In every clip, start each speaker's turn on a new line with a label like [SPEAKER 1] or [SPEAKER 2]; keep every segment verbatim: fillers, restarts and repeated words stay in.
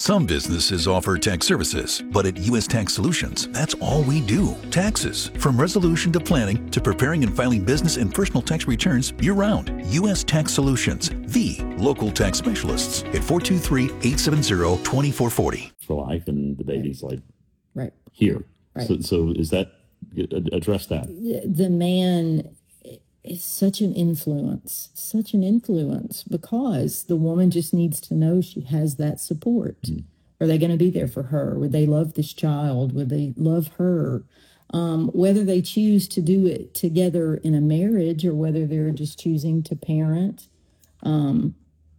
[SPEAKER 1] Some businesses offer tax services, but at U S Tax Solutions, that's all we do. Taxes. From resolution to planning to preparing and filing business and personal tax returns year-round. U S Tax Solutions, the local tax specialists at four two three, eight seven zero, two four four zero.
[SPEAKER 2] For life, and the baby's like
[SPEAKER 3] right
[SPEAKER 2] here.
[SPEAKER 3] Right.
[SPEAKER 2] So, so is that, address that?
[SPEAKER 3] The man is such an influence, such an influence because the woman just needs to know she has that support. Mm. Are they going to be there for her? Would they love this child? Would they love her? Um, whether they choose to do it together in a marriage or whether they're just choosing to parent um,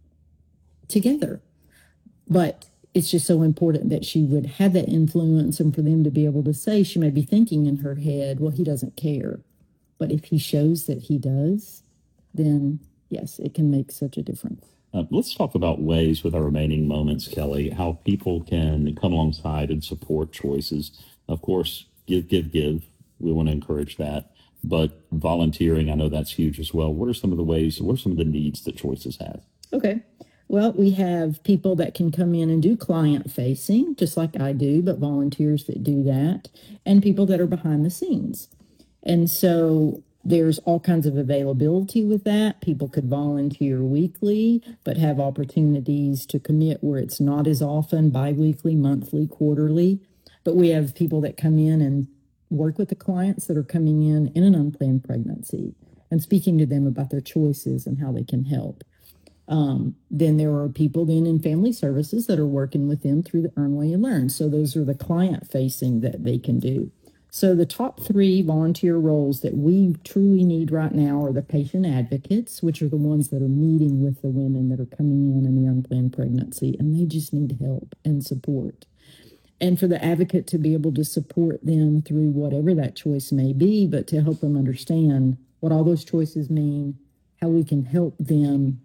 [SPEAKER 3] together. But it's just so important that she would have that influence, and for them to be able to say, she may be thinking in her head, well, he doesn't care. But if he shows that he does, then yes, it can make such a difference.
[SPEAKER 2] Uh, let's talk about ways with our remaining moments, Kelly, how people can come alongside and support choices. Of course, give, give, give. We want to encourage that. But volunteering, I know that's huge as well. What are some of the ways, what are some of the needs that Choices has?
[SPEAKER 3] Okay. Well, we have people that can come in and do client facing, just like I do, but volunteers that do that, and people that are behind the scenes. And so there's all kinds of availability with that. People could volunteer weekly, but have opportunities to commit where it's not as often, biweekly, monthly, quarterly. But we have people that come in and work with the clients that are coming in in an unplanned pregnancy and speaking to them about their choices and how they can help. Um, then there are people then in family services that are working with them through the Earn While You Learn. So those are the client facing that they can do. So the top three volunteer roles that we truly need right now are the patient advocates, which are the ones that are meeting with the women that are coming in in the unplanned pregnancy, and they just need help and support. And for the advocate to be able to support them through whatever that choice may be, but to help them understand what all those choices mean, how we can help them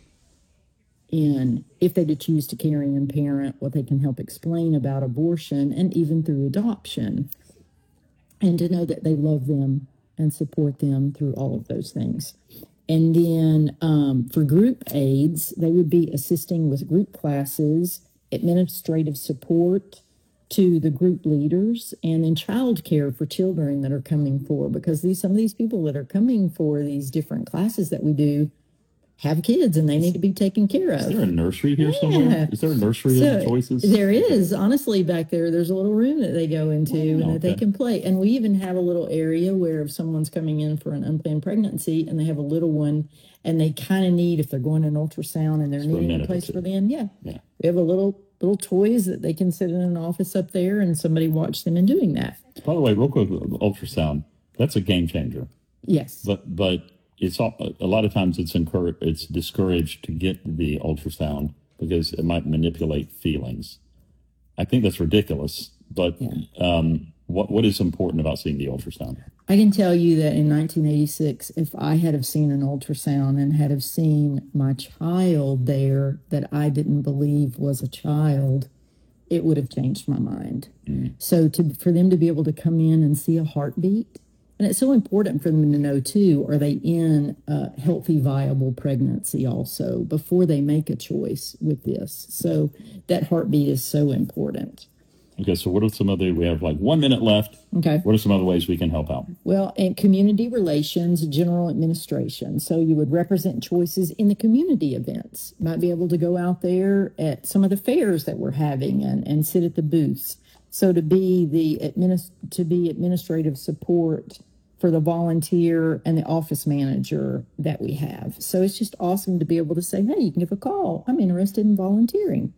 [SPEAKER 3] in, if they choose to carry and parent, what they can help explain about abortion and even through adoption. And to know that they love them and support them through all of those things. And then um, for group aides, they would be assisting with group classes, administrative support to the group leaders, and then child care for children that are coming for, because these some of these people that are coming for these different classes that we do have kids and they need to be taken care of.
[SPEAKER 2] Is there a nursery here yeah. somewhere? Is there a nursery
[SPEAKER 3] so,
[SPEAKER 2] of Choices?
[SPEAKER 3] There is. Honestly, back there, there's a little room that they go into oh, and okay. that they can play. And we even have a little area where if someone's coming in for an unplanned pregnancy and they have a little one and they kind of need, if they're going to an ultrasound and they're Just needing a, a place for them, yeah. yeah. We have a little little toys that they can sit in an office up there and somebody watch them in doing that.
[SPEAKER 2] By the way, real quick, ultrasound, that's a game changer.
[SPEAKER 3] Yes.
[SPEAKER 2] But, but, It's all, a lot of times it's encouraged, it's discouraged to get the ultrasound because it might manipulate feelings. I think that's ridiculous. But yeah. um, what what is important about seeing the ultrasound?
[SPEAKER 3] I can tell you that in nineteen eighty-six, if I had have seen an ultrasound and had have seen my child there that I didn't believe was a child, it would have changed my mind. Mm. So to for them to be able to come in and see a heartbeat. And it's so important for them to know, too, are they in a healthy, viable pregnancy also before they make a choice with this. So that heartbeat is so important.
[SPEAKER 2] Okay, so what are some other, we have like one minute left.
[SPEAKER 3] Okay.
[SPEAKER 2] What are some other ways we can help out?
[SPEAKER 3] Well, in community relations, general administration. So you would represent Choices in the community events. Might be able to go out there at some of the fairs that we're having and, and sit at the booths. So to be the administ- to be administrative support for the volunteer and the office manager that we have. So it's just awesome to be able to say, hey, you can give a call. I'm interested in volunteering.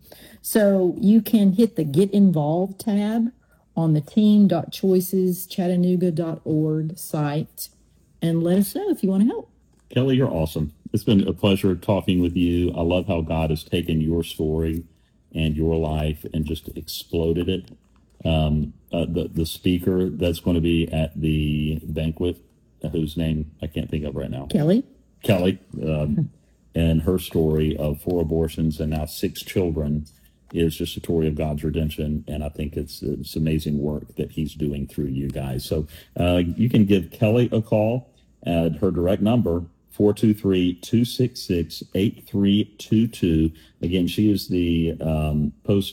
[SPEAKER 3] So you can hit the Get Involved tab on the team dot choices chattanooga dot org site and let us know if you want to help.
[SPEAKER 2] Kelly, you're awesome. It's been a pleasure talking with you. I love how God has taken your story and your life and just exploded it. Um, uh, the, the speaker that's going to be at the banquet, uh, whose name I can't think of right now.
[SPEAKER 3] Kelly.
[SPEAKER 2] Kelly. Um, and her story of four abortions and now six children is just a story of God's redemption. And I think it's, it's amazing work that he's doing through you guys. So uh, you can give Kelly a call at her direct number, four two three, two six six, eight three two two. Again, she is the um, post